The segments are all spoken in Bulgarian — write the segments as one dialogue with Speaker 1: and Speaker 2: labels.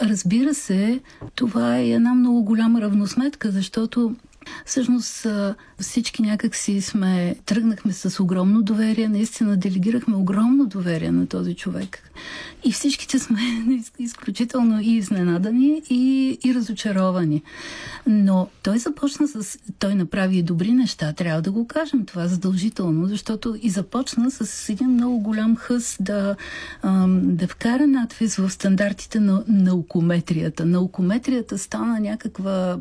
Speaker 1: Разбира се, това е една много голяма равносметка, защото всъщност всички някак си тръгнахме с огромно доверие, наистина делегирахме огромно доверие на този човек. И всичките сме изключително и изненадани, и разочаровани. Но той направи и добри неща, трябва да го кажем това задължително, защото и започна с един много голям хъс да вкара надпис в стандартите на наукометрията. Наукометрията стана някаква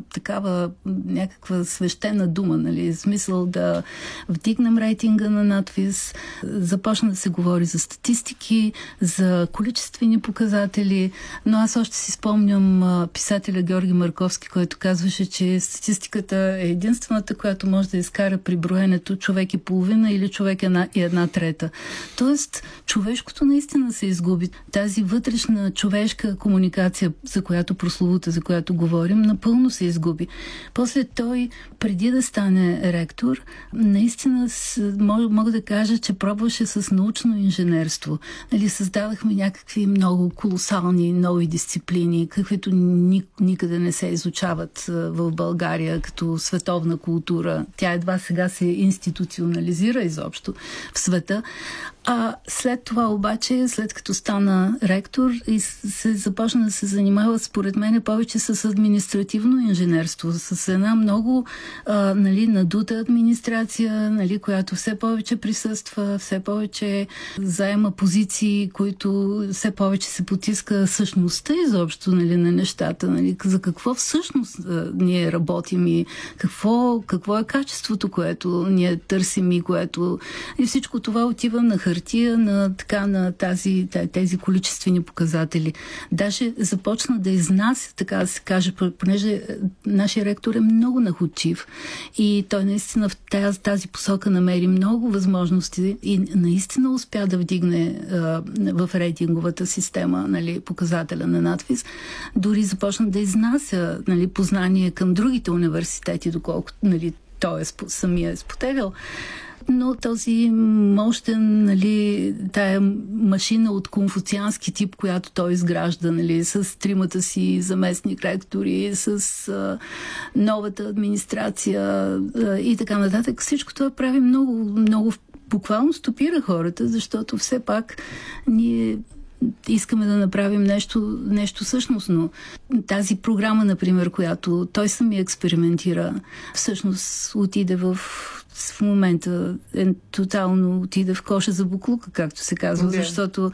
Speaker 1: свещена дума, нали? В смисъл да вдигнем рейтинга на надпис, започна да се говори за статистики, за количествени показатели, но аз още си спомням писателя Георги Марковски, който казваше, че статистиката е единствената, която може да изкара при броенето човек и половина или човек една трета. Тоест, човешкото наистина се изгуби. Тази вътрешна човешка комуникация, за която прословута, за която говорим, напълно се изгуби. После той, преди да стане ректор, наистина мога да кажа, че пробваше с научно инженерство. Нали, създавахме някакви много колосални нови дисциплини, каквито никъде не се изучават в България като световна култура. Тя едва сега се институционализира изобщо в света. А след това обаче, след като стана ректор, и се започна да се занимава, според мен, повече с административно инженерство, с една много надута администрация, нали, която все повече присъства, все повече заема позиции, които все повече се потиска същността изобщо, нали, на нещата. Нали, за какво всъщност ние работим и какво е качеството, което ние търсим и което... И всичко това отива на хартия, на тези количествени показатели. Даже започна да изнася, така да се каже, понеже нашия ректор е много находчив и той наистина в тази посока намери много възможности и наистина успя да вдигне в рейтинговата система, нали, показателя на надпис. Дори започна да изнася, нали, познание към другите университети, доколкото, нали, той самия е споделял. Но този мощен, нали, тая машина от конфуциански тип, която той изгражда, нали, с тримата си заместник ректори, с новата администрация и така нататък, всичко това прави много, много буквално стопира хората, защото все пак ние искаме да направим нещо същностно. Тази програма, например, която той сами експериментира, всъщност отиде в момента тотално отиде в коша за буклука, както се казва, защото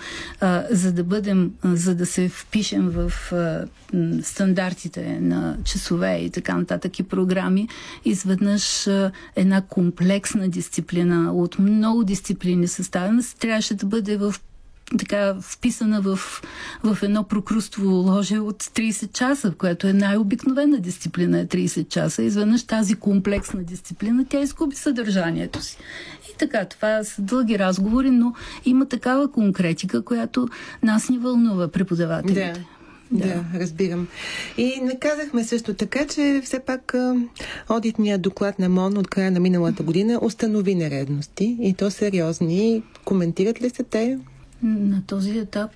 Speaker 1: за да се впишем в стандартите на часове и така нататък и програми, изведнъж една комплексна дисциплина от много дисциплини съставена, трябваше да бъде вписана в едно прокрустово ложе от 30 часа, което е най-обикновена дисциплина, 30 часа. Изведнъж тази комплексна дисциплина, тя изгуби съдържанието си. И така, това са дълги разговори, но има такава конкретика, която нас ни вълнува, преподавателите.
Speaker 2: Да, разбирам. И не казахме също така, че все пак одитният доклад на МОН от края на миналата година установи нередности и то сериозни. Коментират ли се те?
Speaker 1: На този етап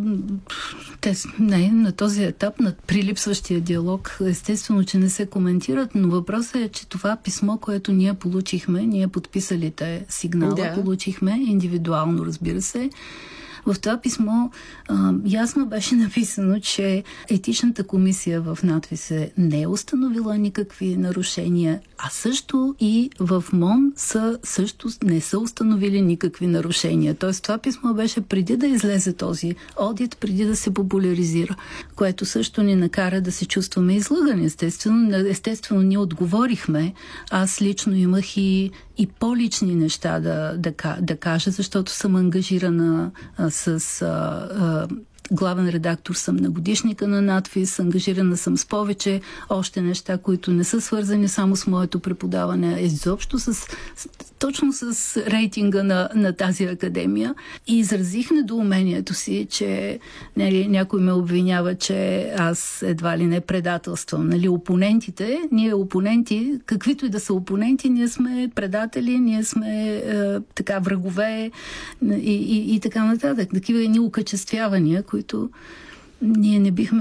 Speaker 1: при липсващия диалог, естествено, че не се коментират, но въпросът е, че това писмо, което ние получихме, ние подписалите сигнала, получихме индивидуално, разбира се. В това писмо ясно беше написано, че етичната комисия в надпис не е установила никакви нарушения, а също и в МОН също не са установили никакви нарушения. Тоест това писмо беше преди да излезе този одит, преди да се популяризира, което също ни накара да се чувстваме излъгани. Естествено, ние отговорихме. Аз лично имах и по-лични неща да кажа, защото съм ангажирана с главен редактор съм на годишника на надпис, ангажирана съм с повече още неща, които не са свързани само с моето преподаване, изобщо точно с рейтинга на тази академия. И изразих недоумението си, че някой ме обвинява, че аз едва ли не предателствам. Ние опоненти, каквито и да са опоненти, ние сме предатели, ние сме врагове и така нататък. Такива едни окачествявания, които ние не бихме